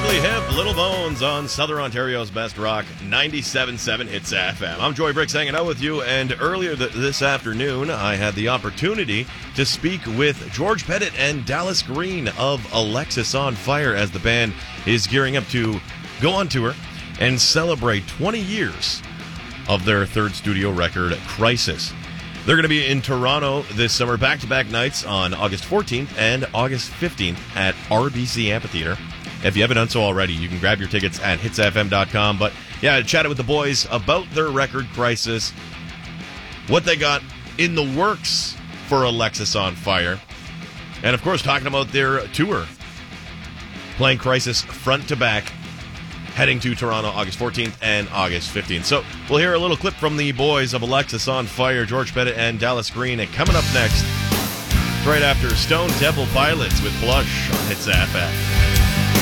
Physically Hip, Little Bones on Southern Ontario's Best Rock, 97.7 Hits FM. I'm Joy Bricks hanging out with you, and earlier this afternoon, I had the opportunity to speak with George Pettit and Dallas Green of Alexis on Fire as the band is gearing up to go on tour and celebrate 20 years of their third studio record, Crisis. They're going to be in Toronto this summer, back-to-back nights on August 14th and August 15th at RBC Amphitheater. If you haven't done so already, you can grab your tickets at hitsfm.com. But yeah, I chatted with the boys about their record, Crisis, what they got in the works for Alexis on Fire, and of course talking about their tour, playing Crisis front to back, heading to Toronto August 14th and August 15th. So we'll hear a little clip from the boys of Alexis on Fire, George Pettit and Dallas Green. And coming up next, right after Stone Temple Pilots with Blush on Hits FM.